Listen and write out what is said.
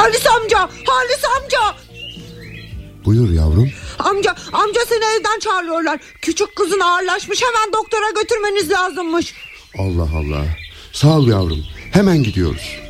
Halis amca. Buyur yavrum. Amca seni evden çağırıyorlar. Küçük kızın ağırlaşmış, hemen doktora götürmeniz lazımmış. Allah Allah. Sağ ol yavrum, hemen gidiyoruz.